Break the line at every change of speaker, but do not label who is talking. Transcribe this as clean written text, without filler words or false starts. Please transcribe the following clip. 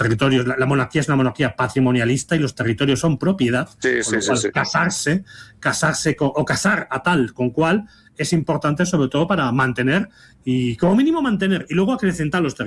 territorios, la monarquía es una monarquía patrimonialista y los territorios son propiedad. Casarse o casar a tal con cual es importante, sobre todo para mantener y como mínimo mantener y luego acrecentar los territorios.